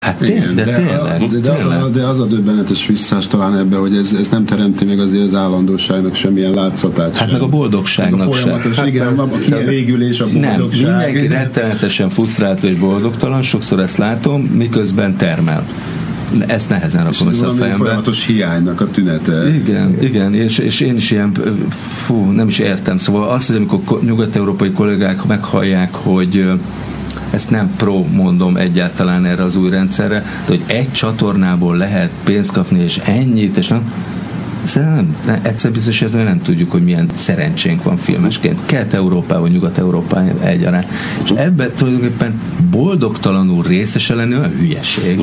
Hát tényleg, de az a döbbenetes visszás talán ebbe, hogy ez nem teremti meg azért az állandóságnak semmilyen látszatát. Hát meg a boldogságnak sem. Igen, a kielégülés, a boldogság. Nem, mindenki rettenetesen frusztrált és boldogtalan, sokszor ezt látom, miközben termel. Ezt nehezen rakom össze a fejembe. Folyamatos hiánynak a tünete. Igen, és én is ilyen, nem is értem. Szóval az, hogy amikor nyugat-európai kollégák meghallják, hogy ezt nem mondom egyáltalán erre az új rendszerre, de hogy egy csatornából lehet pénzt kapni, és ennyit, és nem. Szerintem egyszer biztos, hogy nem tudjuk, hogy milyen szerencsénk van filmesként. Kelet-Európában, Nyugat-Európában egyaránt. És ebben tulajdonképpen boldogtalanul részese lenni olyan hülyeség.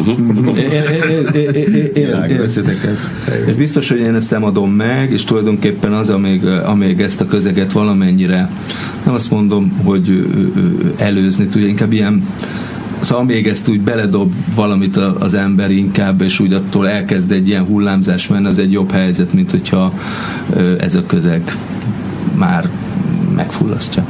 Értsétek ezt. És biztos, hogy én ezt nem adom meg, és tulajdonképpen az, amíg ezt a közeget valamennyire, nem azt mondom, hogy előzni tudja, inkább ilyen. Szóval még ezt úgy beledob valamit az ember inkább, és úgy attól elkezd egy ilyen hullámzás menni, az egy jobb helyzet, mint hogyha ez a közeg már megfullasztja.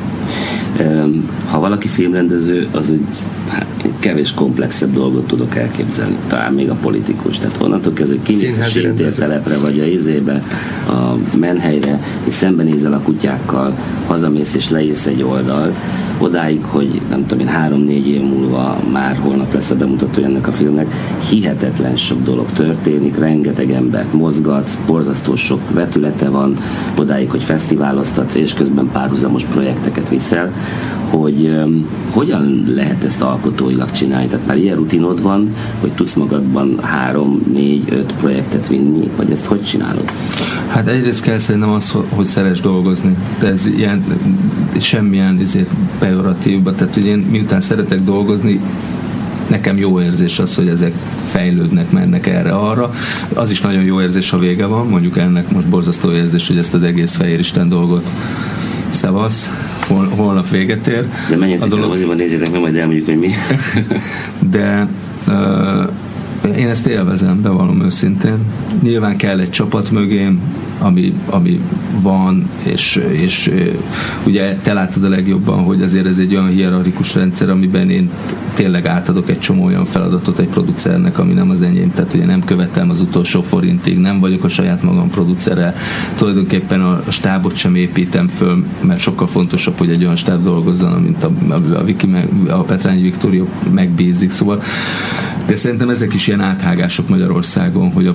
Ha valaki filmrendező, az egy kevés komplexebb dolgot tudok elképzelni. Talán még a politikus. Tehát onnantól kezdve, hogy kimész a sétértelepre, vagy a izébe, a menhelyre, és szembenézel a kutyákkal, hazamész és leírsz egy oldalt, odáig, hogy nem tudom én 3-4 év múlva már holnap lesz a bemutatója ennek a filmnek, hihetetlen sok dolog történik, rengeteg embert mozgatsz, borzasztó sok vetülete van, odáig, hogy fesztiváloztatsz, és közben párhuzamos projekteket viszel, hogy hogyan lehet ezt alkotóilag csinálni? Tehát már ilyen rutinod van, hogy tudsz magadban 3-4-5 projektet vinni, vagy ezt hogy csinálod? Hát egyrészt kell szerintem az, hogy szeress dolgozni. De ez ilyen semmilyen pejoratívba, tehát hogy én miután szeretek dolgozni, nekem jó érzés az, hogy ezek fejlődnek, mennek erre-arra. Az is nagyon jó érzés, ha vége van, mondjuk ennek most borzasztó érzés, hogy ezt az egész Fehér Isten dolgot szevasz, holnap véget ér. De menjetek el, azért nézzétek meg, majd elmondjuk, hogy mi. De én ezt élvezem, bevallom őszintén. Nyilván kell egy csapat mögém, ami van, és ugye te látod a legjobban, hogy azért ez egy olyan hierarchikus rendszer, amiben én tényleg átadok egy csomó olyan feladatot egy producernek, ami nem az enyém, tehát ugye nem követem az utolsó forintig, nem vagyok a saját magam producere, tulajdonképpen a stábot sem építem föl, mert sokkal fontosabb, hogy egy olyan stáb dolgozzon, mint a Petrányi Viktória megbízik, szóval de szerintem ezek is ilyen áthágások Magyarországon, hogy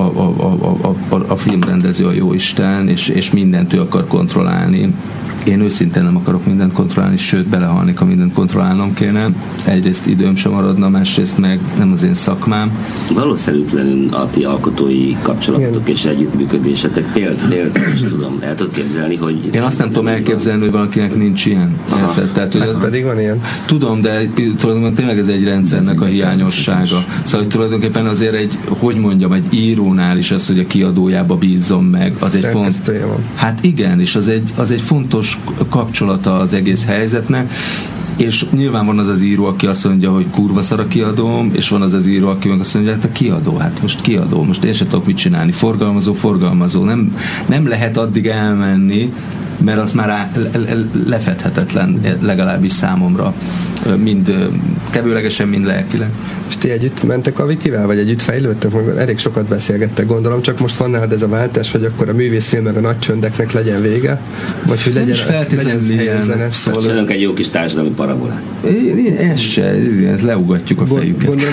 a filmrendező a jóisten, és mindent ő akar kontrollálni. Én őszintén nem akarok mindent kontrollálni, sőt belehalnék, ha mindent kontrollálnom kéne. Egyrészt időm sem maradna, másrészt meg nem az én szakmám. Valószínűtlenül a ti alkotói kapcsolatok és együttműködésetek például is tudom. El tudod képzelni, hogy... Én azt nem tudom elképzelni, hogy valakinek nincs ilyen. Tehát, hogy pedig van ilyen. Tudom, de tulajdonképpen tényleg ez egy rendszernek a hiányossága. Szóval tulajdonképpen azért egy írónál is az, hogy a kiadójába bízzon meg. Az egy hát igen, és az egy fontos kapcsolata az egész helyzetnek, és nyilván van az író, aki azt mondja, hogy kurva szar a kiadóm, és van az író, aki meg azt mondja, hogy hát a kiadó, most én sem tudok mit csinálni, forgalmazó, nem lehet addig elmenni, mert az már lefedhetetlen, legalábbis számomra, mind tevőlegesen, mind lelkileg. És ti együtt mentek a Vikivel, vagy együtt fejlődtek? Elég sokat beszélgettek, gondolom, csak most van nálad ez a váltás, hogy akkor a művészfilm meg a nagy csöndeknek legyen vége, vagy hogy legyen zene. Szóval egy jó kis társadalmi parabolát. Ez leugatjuk a fejüket. Gondolom,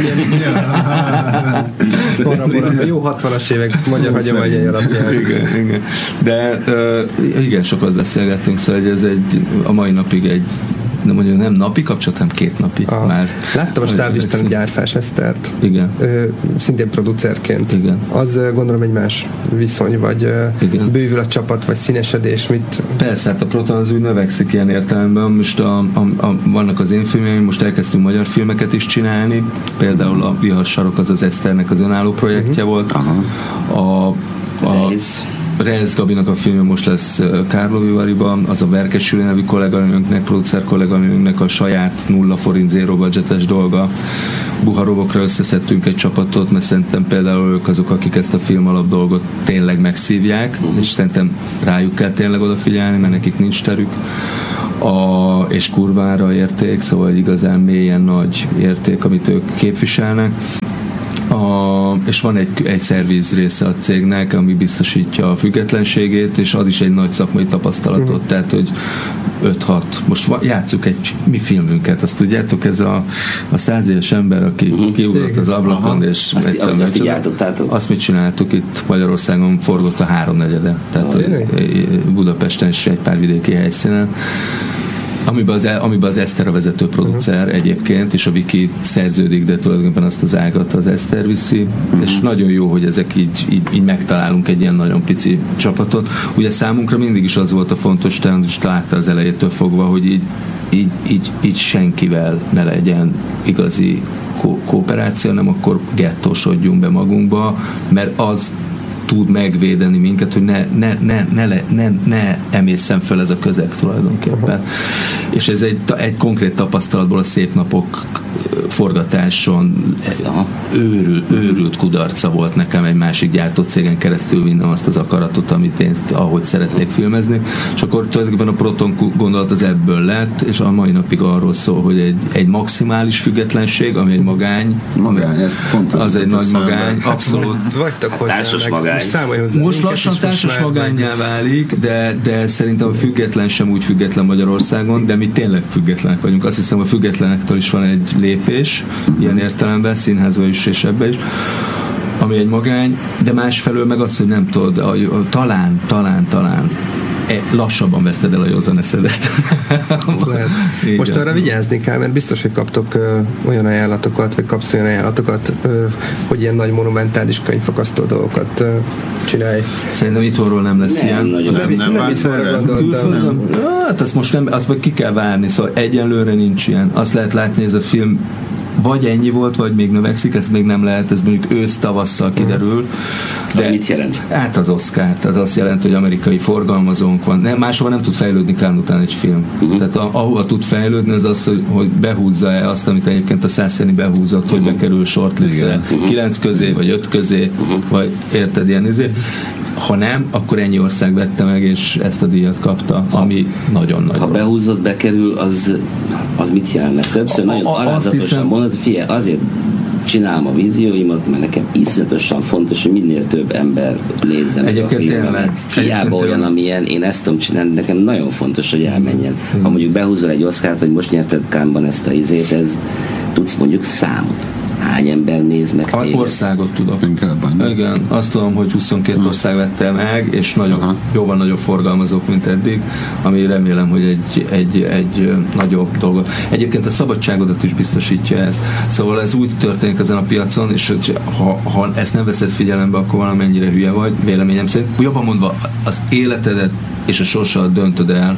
ilyen jó 60-as évek magyar hagyományai alapján. Igen. De igen, sokat beszélgettünk, szóval ez a mai napig nem napi kapcsolat, hanem 2 napi már. Láttam a stáblistán Gyárfás Esztert. Igen. Szintén producerként. Igen. Az gondolom egy más viszony, vagy bővül a csapat, vagy színesedés, mit? Persze, hát a Proton az úgy növekszik ilyen értelemben. Most vannak az én filmjeim, most elkezdtünk magyar filmeket is csinálni. Például a Viharsarok az Eszternek az önálló projektje volt. Reis Gabinak a filmje most lesz Kárlovivariban, az a Verkes Júli nevű kolléganőnknek, producer kolléganőnknek a saját 0 forint zero budgetes dolga. Buharovokra összeszedtünk egy csapatot, mert szerintem például ők azok, akik ezt a film alap dolgot tényleg megszívják, és szerintem rájuk kell tényleg odafigyelni, mert nekik nincs terük. és kurvára érték, szóval igazán mélyen nagy érték, amit ők képviselnek. És van egy szerviz része a cégnek, ami biztosítja a függetlenségét, és ad is egy nagy szakmai tapasztalatot, tehát hogy 5-6, most játsszuk egy mi filmünket, azt tudjátok, ez a 100 éves ember, aki kiugrott az ablakon, és azt mit csináltuk itt Magyarországon, forgott a 3/4, tehát Budapesten és egy pár vidéki helyszínen, amiben az Eszter a vezető producer egyébként, és a Viki szerződik, de tulajdonképpen azt az ágat az Eszter viszi, és nagyon jó, hogy ezek így megtalálunk egy ilyen nagyon pici csapatot. Ugye számunkra mindig is az volt a fontos, te is láttál az elejétől fogva, hogy így senkivel ne legyen igazi kooperáció, nem akkor gettósodjunk be magunkba, mert az tud megvédeni minket, hogy ne emészzen föl ez a közeg tulajdonképpen. És ez egy konkrét tapasztalatból a Szép Napok forgatáson őrült kudarca volt nekem egy másik gyártócégen keresztül vinnem azt az akaratot, amit én ahogy szeretnék filmezni, és akkor tulajdonképpen a Proton gondolat az ebből lett, és a mai napig arról szól, hogy egy maximális függetlenség, ami egy magány, az egy nagy magány, abszolút. Vagytok hozzá, társas magány. Most lassan társas magánnyá válik, de szerintem a független sem úgy független Magyarországon, de mi tényleg függetlenek vagyunk. Azt hiszem, a függetlenektől is van egy lépés, ilyen értelemben, színházban is és ebben is, ami egy magány, de másfelől meg az, hogy nem tudod, talán lassabban veszted el a józan eszedet. Most arra vigyázni kell, mert biztos, hogy kaptok olyan ajánlatokat, vagy kapsz olyan ajánlatokat, hogy ilyen nagy monumentális könyvfakasztó dolgokat csinálj. Szerintem itthonról nem lesz ilyen. Nem gondoltam. Hát azt most nem, azt meg ki kell várni, szóval egyenlőre nincs ilyen. Azt lehet látni, ez a film vagy ennyi volt, vagy még növekszik, ez még nem lehet, ez mondjuk ősz-tavasszal kiderül. De az mit jelent? Hát az Oscar, az azt jelenti, hogy amerikai forgalmazónk van. Máshova nem tud fejlődni Cannes után egy film. Tehát ahova tud fejlődni, az az, hogy behúzza-e azt, amit egyébként a Szászjáni behúzott, hogy bekerül shortlistre 9 közé, vagy 5 közé, vagy érted, ilyen izé. Ha nem, akkor ennyi ország vette meg, és ezt a díjat kapta, ami nagyon nagy. Ha behúzott, bekerül, az mit jelent? Mert többször nagyon alázatosan mondod, hogy figyelj, azért csinálom a vízióimat, mert nekem iszonyatosan fontos, hogy minél több ember nézze meg a filmet. Hiába olyan, amilyen, én ezt tudom csinálni, nekem nagyon fontos, hogy elmenjen. Ha mondjuk behúzol egy Oscart, hogy most nyerted Cannes-ban ezt a izét, ez tudsz mondjuk számot. Hány ember néz meg téged? Országot tudok. Igen, azt tudom, hogy 22 ország vette meg, és jóval nagyobb forgalmazók, mint eddig, ami remélem, hogy egy nagyobb dolog. Egyébként a szabadságodat is biztosítja ez. Szóval ez úgy történik ezen a piacon, és ha ezt nem veszed figyelembe, akkor valamennyire hülye vagy, véleményem szerint. Jobban mondva, az életedet és a sorsadat döntöd el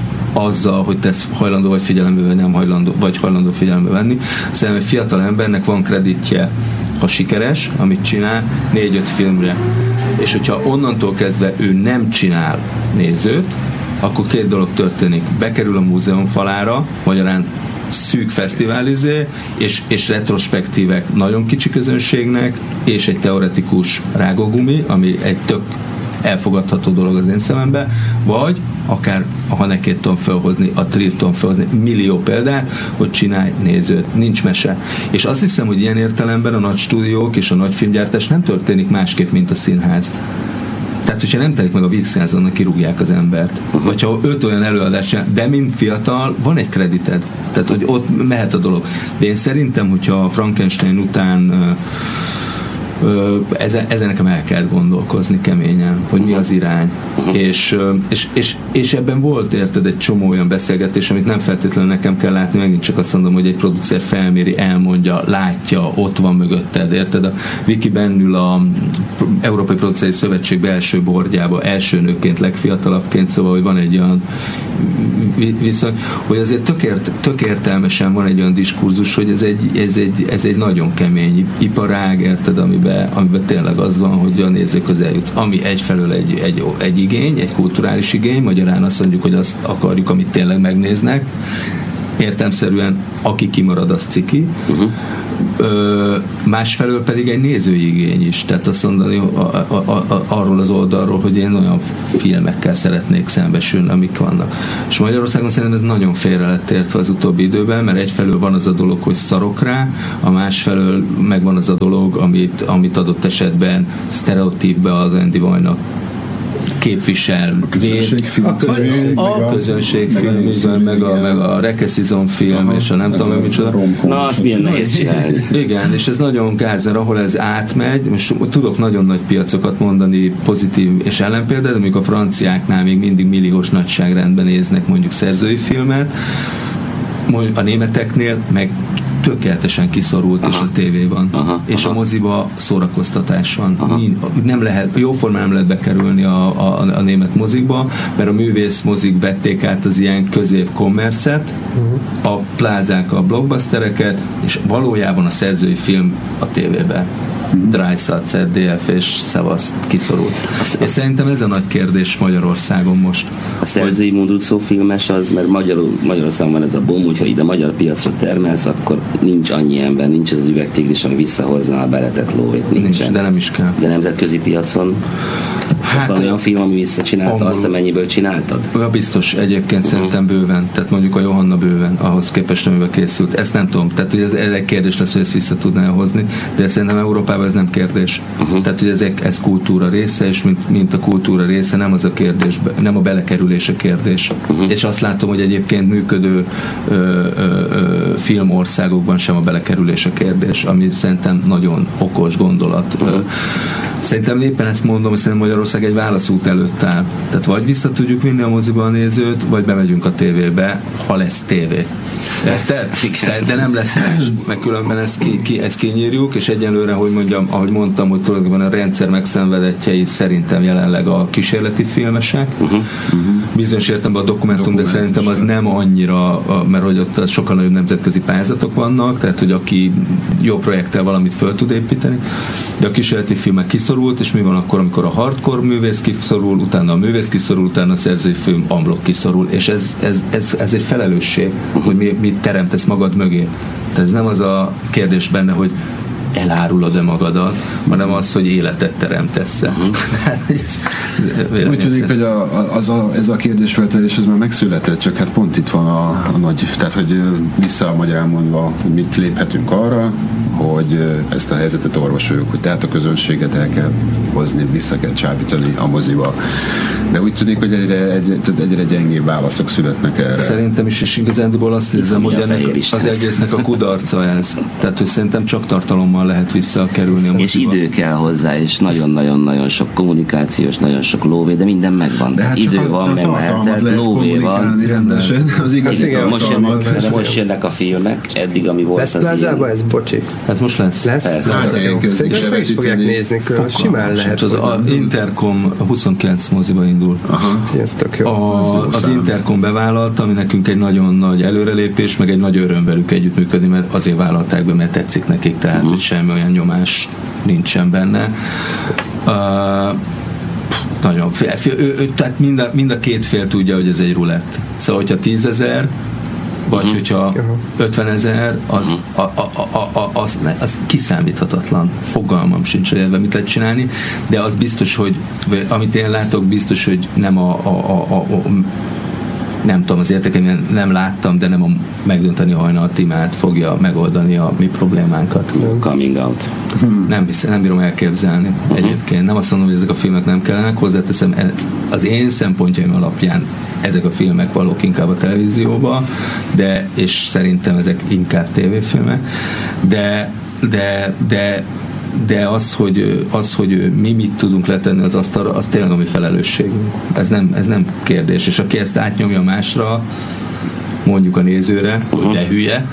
azzal, hogy te hajlandó vagy figyelembe venni, nem hajlandó figyelembe venni. Szerintem egy fiatal embernek van kreditje, ha sikeres, amit csinál, 4-5 filmre. És hogyha onnantól kezdve ő nem csinál nézőt, akkor 2 dolog történik. Bekerül a múzeum falára, magyarán szűk fesztiválizé, és retrospektívek nagyon kicsi közönségnek, és egy teoretikus rágógumi, ami egy tök elfogadható dolog az én szememben, vagy akár a Hanekét tudom felhozni, a Trier tudom felhozni, millió példát, hogy csinálj nézőt, nincs mese. És azt hiszem, hogy ilyen értelemben a nagy stúdiók és a nagy filmgyártás nem történik másképp, mint a színház. Tehát, hogyha nem telik meg a Vígszínház, annak kirúgják az embert. Vagy ha 5 olyan előadás, de mint fiatal, van egy kredited. Tehát, hogy ott mehet a dolog. De én szerintem, hogyha a Frankenstein után ezen nekem el kell gondolkozni keményen, hogy mi az irány. És ebben volt, érted, egy csomó olyan beszélgetés, amit nem feltétlenül nekem kell látni, megint csak azt mondom, hogy egy producer felméri, elmondja, látja, ott van mögötted, érted? A Viki bennül a Európai Produceri Szövetség belső bordjába, első nőként, legfiatalabbként, szóval, hogy van egy olyan viszony, hogy azért tök értelmesen van egy olyan diskurzus, hogy ez egy nagyon kemény iparág, érted, amiben tényleg az van, hogy a nézőköz eljutsz. Ami egyfelől egy igény, egy kulturális igény, magyarán azt mondjuk, hogy azt akarjuk, amit tényleg megnéznek, értelemszerűen aki kimarad, az ciki. Másfelől pedig egy nézői igény is, tehát azt mondani arról az oldalról, hogy én olyan filmekkel szeretnék szembesülni, amik vannak. És Magyarországon szerintem ez nagyon félre lett értve az utóbbi időben, mert egyfelől van az a dolog, hogy szarok rá, a másfelől megvan az a dolog, amit adott esetben sztereotípbe az Andy Vajnak képvisel. A közönségfilm, meg a Rekeszizon film, és a nem tudom, hogy micsoda. Na, azt milyen nehéz csinálni. Igen, és ez nagyon gáz, mert ahol ez átmegy, most tudok nagyon nagy piacokat mondani, pozitív és ellenpéldát, de mondjuk a franciáknál még mindig milliós nagyságrendben néznek mondjuk szerzői filmet, a németeknél meg tökéletesen kiszorult, és a tévében. És a moziba szórakoztatás van. Nem lehet, jóformán nem lehet bekerülni a német mozikba, mert a művész mozik vették át az ilyen közép-kommerszet, a plázák a blockbustereket, és valójában a szerzői film a tévében. Dreiszat, ZDF és Szevaszt kiszorult. És szerintem ez a nagy kérdés Magyarországon most. A szerzői módúszó filmes az, mert Magyarországon van ez a bomb, hogyha ide magyar piacra termelsz, akkor nincs annyi ember, nincs az üvegtigris, ami visszahozná a beletett lóvét. Nincs, de nem is kell. De nemzetközi piacon van olyan film, ami visszacsinálta azt, amennyiből csináltad? Biztos, egyébként szerintem bőven. Tehát mondjuk a Johanna bőven, ahhoz képest, amivel készült. Ezt nem tudom. Tehát, hogy ez egy kérdés lesz, hogy ezt vissza tudná hozni, de szerintem Európában ez nem kérdés. Tehát, hogy ez kultúra része, és mint a kultúra része, nem az a kérdés, nem a belekerülés a kérdés. És azt látom, hogy egyébként működő filmországokban sem a belekerülés a kérdés, ami szerintem nagyon okos gondolat. Szerintem éppen ezt mondom, hogy szerintem Magyarország egy válaszút előtt áll. Tehát vagy vissza tudjuk vinni a moziba a nézőt, vagy bemegyünk a tévébe, ha lesz tévé. De nem lesz más, meg különben ezt kinyírjuk, és egyelőre, ahogy mondtam, hogy tulajdonképpen a rendszer megszenvedettjei szerintem jelenleg a kísérleti filmesek. Bizonyos értelemben a dokumentum, de szerintem az nem annyira, mert hogy ott sokkal nagyobb nemzetközi pályázatok vannak, tehát hogy aki jó projekttel valamit föl tud építeni, de a kísérleti filmek kiszorult, és mi van akkor, amikor a hardcore művész kiszorul, utána a művész kiszorul, utána a szerzői film unblock kiszorul, és ez egy felelősség, hogy mit teremtesz magad mögé. Tehát ez nem az a kérdés benne, hogy elárulod-e magadat, hanem az, hogy életet teremtesz-e. Úgy tűnik, hogy ez a kérdésfeltelés ez már megszületett, csak hát pont itt van a nagy, tehát hogy visszamagyarámondva, mit léphetünk arra, hogy ezt a helyzetet orvosoljuk, hogy tehát a közönséget el kell hozni, vissza kell csábítani a moziba. De úgy tűnik, hogy egyre gyengébb válaszok születnek erre. Szerintem is, és igazándiból azt érzem, hogy ennek az egésznek a kudarca ez. Tehát, hogy szerintem csak tartalommal lehet visszakerülni a moziba. És idő kell hozzá, és nagyon-nagyon-nagyon sok kommunikációs, nagyon sok lóvé, de minden megvan. De hát idő van, meg már lóvé van. Rendesen. Az igaz, most jönnek a filmek, eddig ami volt lesz plázában ez, bocsi. Ez most lesz. Szerintem meg is fogják nézni, simán lehet. Az Intercom 29 moziba indul. Ez tök jó. Az Intercom bevállalta, ami nekünk egy nagyon nagy előrelépés, meg egy nagy öröm velük együttműködni, mert azért vállalták be, mert tetszik nekik, tehát hogy semmi olyan nyomás nincsen benne. Nagyon tehát mind a két fél tudja, hogy ez egy rulett. Szóval, hogyha 10 000 vagy hogyha 50 000, az kiszámíthatatlan. Fogalmam sincs, hogy ebben mit lehet csinálni, de az biztos, hogy amit én látok, biztos, hogy nem nem tudom, az értékeim nem láttam, de nem a megdönteni Hajnal Timát fogja megoldani a mi problémánkat. Coming out. Nem bírom elképzelni. Egyébként nem azt mondom, hogy ezek a filmek nem kellenek, hozzáteszem, az én szempontjaim alapján ezek a filmek valók inkább a televízióba, és szerintem ezek inkább tévéfilmek, de az, hogy mi mit tudunk letenni az asztalra, az tényleg a mi felelősségünk. Ez nem kérdés. És aki ezt átnyomja másra, mondjuk a nézőre, hogy de hülye,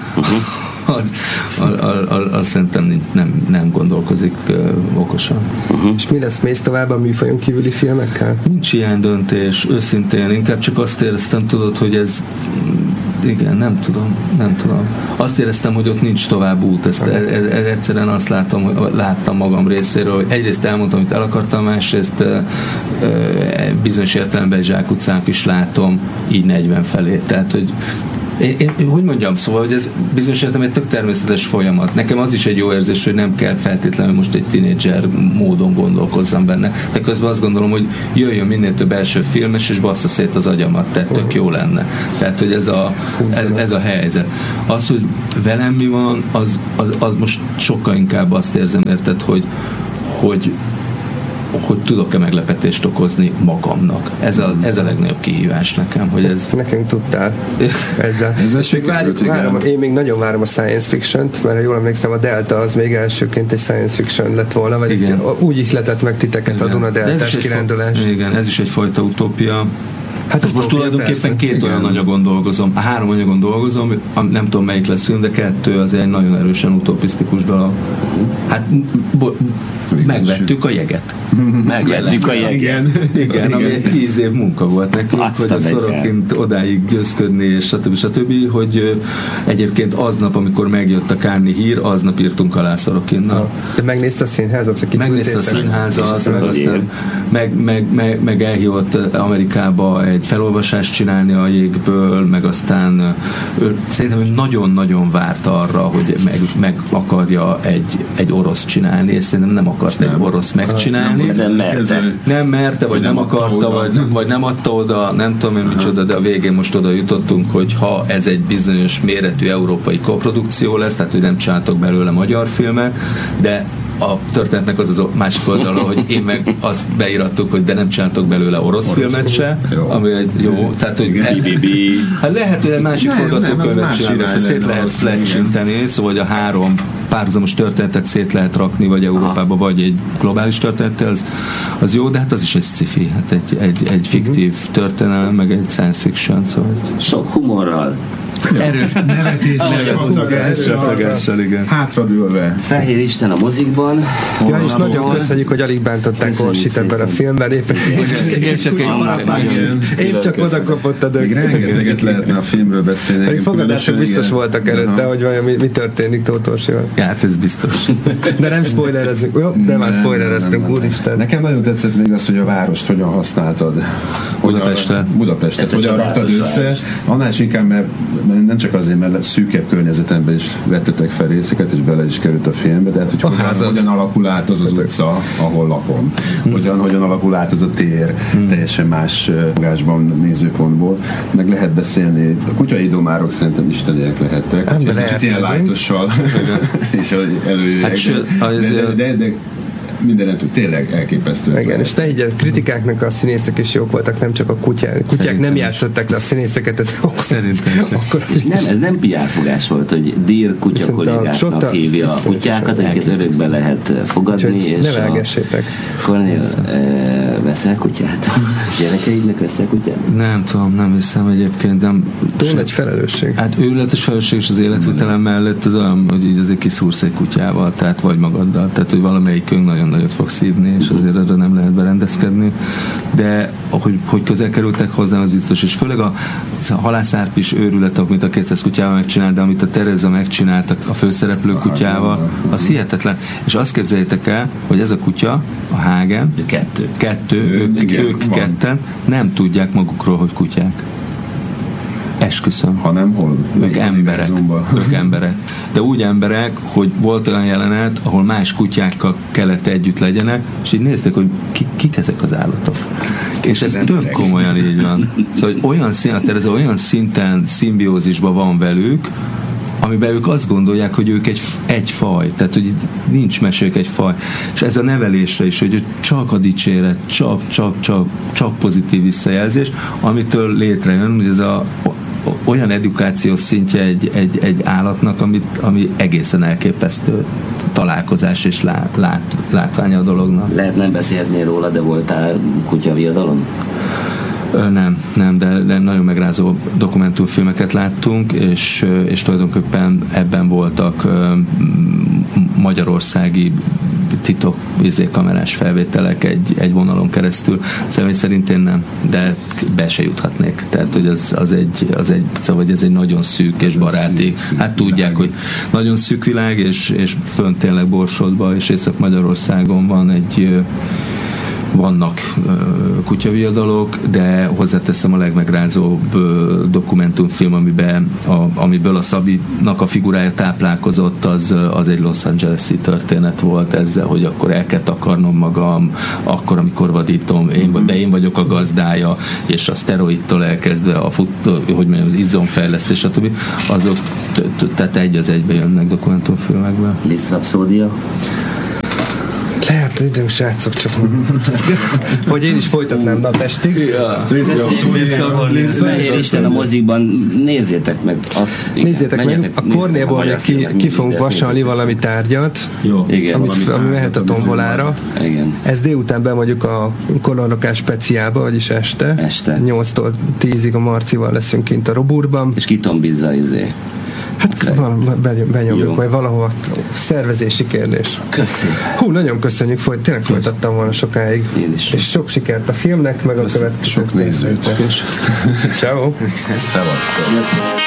az szerintem nem gondolkozik okosan. És mi lesz, mész tovább a műfajon kívüli filmekkel? Nincs ilyen döntés, őszintén. Inkább csak azt éreztem, tudod, hogy ez igen, nem tudom. Azt éreztem, hogy ott nincs tovább út. Egyszerűen azt láttam magam részéről, hogy egyrészt elmondtam, amit el akartam, másrészt bizonyos értelemben egy zsákutcának is látom, így 40 felé. Tehát, hogy hogy mondjam, szóval, hogy ez bizonyos értelemben egy tök természetes folyamat. Nekem az is egy jó érzés, hogy nem kell feltétlenül most egy tínédzser módon gondolkozzam benne. De közben azt gondolom, hogy jöjjön minél több első filmes, és bassza szét az agyamat, tehát tök jó lenne. Tehát, hogy ez a helyzet. Az, hogy velem mi van, az most sokkal inkább azt érzem, érted, hogy tudok-e meglepetést okozni magamnak. Ez a legnagyobb kihívás nekem, hogy ez... Nekünk tudtál ezzel. És még én még nagyon várom a science fiction-t, mert jól emlékszem, a Delta az még elsőként egy science fiction lett volna, vagy úgy ihletett meg titeket a Duna Deltás kirándulás. Igen, ez is egyfajta utópia. Hát most tulajdonképpen két olyan anyagon dolgozom, 3 anyagon dolgozom, nem tudom melyik lesz film, de 2 az egy nagyon erősen utopisztikus dolog. Hát megvettük a jeget. Megvettük a jeget. Igen, ami egy 10 év munka volt nekünk, hogy a Sorokint odáig győzködni, és stb. Hogy egyébként aznap, amikor megjött a Kárni hír, aznap írtunk alá Sorokinnal. De megnézte a színházat? Megnézte a színházat, meg elhívott Amerikába egy felolvasást csinálni a jégből, meg aztán szerintem ő nagyon-nagyon várt arra, hogy meg akarja egy orosz csinálni, és szerintem nem akart egy orosz megcsinálni. Nem merte, vagy nem akarta, vagy nem adta oda, nem tudom én micsoda, de a végén most oda jutottunk, hogy ha ez egy bizonyos méretű európai koprodukció lesz, tehát hogy nem csináltok belőle magyar filmet, de a történetnek az a másik oldala, hogy én meg azt beírattuk, hogy de nem csináltok belőle orosz filmet se, ami egy jó, tehát hogy hát lehet, hogy egy másik forgatókönyvet csinálni, ezt szét lehet lecsinteni, szóval hogy a 3 párhuzamos történetet szét lehet rakni, vagy Európába, vagy egy globális történettel, az jó, de hát az is egy sci-fi, hát egy fiktív történelem, meg egy science fiction, szóval sok humorral. Erős nevetéssel, igen. Hátradőlve. Fehér Isten a mozikban. Ja, és nagyon köszönjük, hogy alig bántották Orsit ebben a filmben. Épp csak oda kapott a dög. Még rengeteget lehetne a filmről beszélni. Pedig fogadások biztos voltak előtte, hogy vajon mi történik Tóth Orsival. Ja, hát ez biztos. De nem spoilerezünk. Jó, de már spoilereztünk, úristen. Nekem nagyon tetszett még az, hogy a várost hogyan használtad. Budapestet. Hogyan raktad össze. Annál is inkább, mert nem csak azért, mert szűkebb környezetemben is vettetek fel részeket, és bele is került a filmbe, de hát, hogy hogyan alakul át az utca, ahol lakom. Hogyan alakul át az a tér, teljesen más magásban nézőpontból. Meg lehet beszélni. A kutyai domárok szerintem isteniek lehettek. Kicsit ilyen lájtossal, és előjöjjek. De mindenetől tényleg elképesztő. Igen, és ne így, kritikáknak a színészek is jók voltak, nem csak a kutyák. Kutyák nem játszották le a színészeket, ez nem PR-fogás volt, hogy Dear kutya kollégáknak hívja a kutyákat, akiket örökbe lehet fogadni, és ne velgessétek. Kornél, veszel kutyát? Gyerekeidnek veszel kutyát? Nem tudom, nem hiszem egyébként. Túl nagy felelősség. Hát őrületes felelősség, és az életvitelem mellett az olyan, hogy így azért kiszúrsz egy kutyával, tehát vagy magaddal, tehát hogy valamelyikünk nagyon nagyot fog szívni, és azért erre nem lehet berendezkedni, de hogy közel kerültek hozzám, az biztos, és főleg a halászárpis őrület, amit a 200 kutyával megcsinált, de amit a Tereza megcsinált a főszereplő kutyával, az hihetetlen. És azt képzeljétek el, hogy ez a kutya, a Hagen, ők ketten nem tudják magukról, hogy kutyák. Esküszöm. Hanem hol? Ők emberek. De úgy emberek, hogy volt olyan jelenet, ahol más kutyákkal kellett együtt legyenek, és így nézték, hogy kik ezek az állatok. És ez tök komolyan így van. Szóval olyan szinten szimbiózisban van velük, amiben ők azt gondolják, hogy ők egy faj, tehát hogy nincs mesék egy faj. És ez a nevelésre is, hogy csak a dicséret, csak pozitív visszajelzés, amitől létrejön, hogy ez olyan edukációs szintje egy állatnak, ami egészen elképesztő találkozás és látványa a dolognak. Lehet nem beszélhetnél róla, de voltál kutyaviadalon? Nem, de nagyon megrázó dokumentumfilmeket láttunk, és tulajdonképpen ebben voltak magyarországi titok kamerás felvételek egy vonalon keresztül. Személy szerint én nem, de be se juthatnék. Tehát, hogy szóval ez egy nagyon szűk és baráti. Hát tudják, hogy nagyon szűk világ, és fönt tényleg Borsodban és Észak-Magyarországon van egy vannak kutyaviadalok, de hozzáteszem a legmegrázóbb dokumentumfilm, amiből a Szabinak a figurája táplálkozott, az egy Los Angeles-i történet volt ezzel, hogy akkor el kell takarnom magam, akkor, amikor vadítom, de én vagyok a gazdája, és a szteroidtól elkezdve az izzomfejlesztés, stb. Azok tehát egy az egybe jönnek dokumentumfilmekben. Liz Rapsódia? Lehet, időnk srácok, csak hogy én is folytatnám napestig. Fehér Isten a mozikban, nézzétek meg. Nézzétek meg, a Kornélból ki fogunk vasalni valami tárgyat, ami mehet a tombolára. Igen. Ez délután bemondjuk a Kolornokás speciálba, vagyis este. 8-tól 10-ig a Marcival leszünk kint a Roburban. És kitombizza Hát benyomjuk majd valahova. Szervezési kérdés. Köszönjük. Nagyon köszönjük, tényleg folytattam volna sokáig. Én is. És sok sikert a filmnek, meg a következő. Sok nézőt. Ciao. Szevasztok.